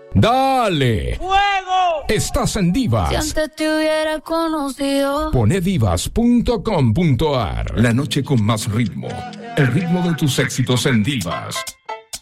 ¡Dale! ¡Fuego! Estás en Divas. Si antes te hubiera conocido. Pone divas.com.ar. La noche con más ritmo. El ritmo de tus éxitos en Divas.